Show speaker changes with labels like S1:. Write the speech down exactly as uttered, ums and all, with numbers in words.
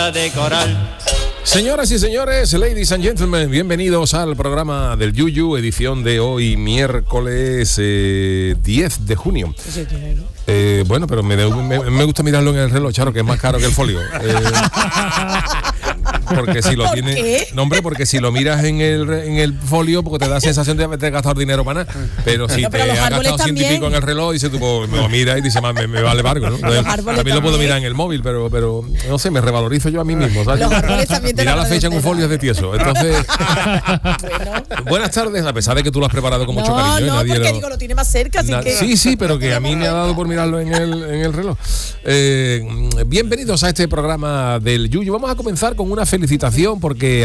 S1: de coral.
S2: Señoras y señores, ladies and gentlemen, bienvenidos al programa del Yuyu, edición de hoy, miércoles eh, diez de junio. Eh, bueno, pero me, me, me gusta mirarlo en el reloj, Charo, que es más caro que el folio. Eh, porque si lo
S3: ¿Por
S2: tienes,
S3: qué?
S2: no, hombre, porque si lo miras en el en el folio, porque te da sensación de haberte gastado dinero para nada. Pero si
S3: No, pero
S2: te
S3: los
S2: has
S3: árboles
S2: gastado ciento y
S3: también.
S2: pico en el reloj, dices tú, pues, me lo mira y dices, me, me vale barco, ¿no? Entonces,
S3: árboles
S2: también lo puedo
S3: también.
S2: mirar en el móvil, pero pero no sé, me revalorizo yo a mí mismo, ¿sabes?
S3: Los árboles también te
S2: Mirar
S3: lo
S2: la fecha en un
S3: agradecerán.
S2: folio es de tieso. Entonces,
S3: Bueno.
S2: buenas tardes, a pesar de que tú lo has preparado con mucho
S3: No,
S2: cariño. y
S3: no,
S2: nadie
S3: porque
S2: lo-
S3: digo, lo tiene más cerca, así
S2: Na-
S3: que...
S2: Sí, sí, pero que a mí me ha dado por mirarlo en el, en el reloj. Eh, bienvenidos a este programa del Yuyu. Vamos a comenzar con una felicitación porque